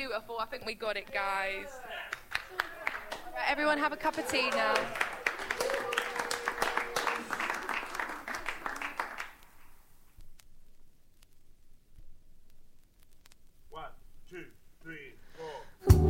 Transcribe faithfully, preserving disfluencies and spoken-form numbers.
beautiful. I think we got it, guys. Right, everyone have a cup of tea now.